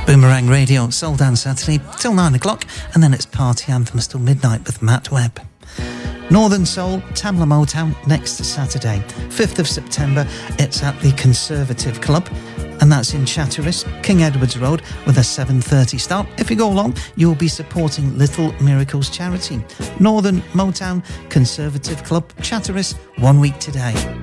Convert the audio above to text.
Boomerang Radio, Soul Dance Saturday till 9 o'clock, and then it's Party Anthems till midnight with Matt Webb. Northern Soul, Tamla Motown next Saturday, 5th of September. It's at the Conservative Club, and that's in Chatteris, King Edward's Road, with a 7:30 start. If you go along, you'll be supporting Little Miracles charity. Northern Motown, Conservative Club, Chatteris, 1 week today.